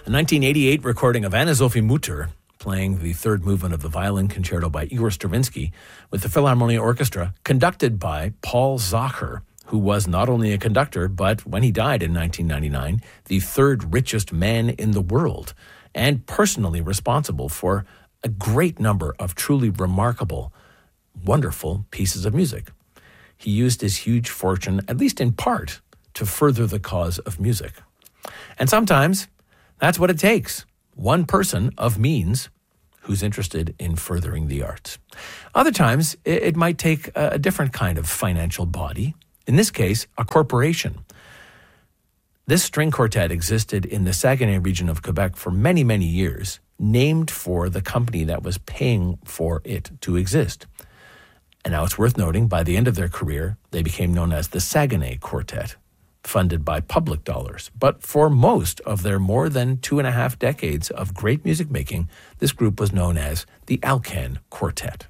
A 1988 recording of Anna-Sophie Mutter playing the third movement of the violin concerto by Igor Stravinsky with the Philharmonia Orchestra, conducted by Paul Zacher, who was not only a conductor, but when he died in 1999, the third richest man in the world, and personally responsible for a great number of truly remarkable, wonderful pieces of music. He used his huge fortune, at least in part, to further the cause of music. And sometimes that's what it takes. One person of means who's interested in furthering the arts. Other times, it might take a different kind of financial body. In this case, a corporation. This string quartet existed in the Saguenay region of Quebec for many, many years, named for the company that was paying for it to exist. And now it's worth noting, by the end of their career, they became known as the Saguenay Quartet, funded by public dollars. But for most of their more than 2.5 decades of great music making, this group was known as the Alcan Quartet.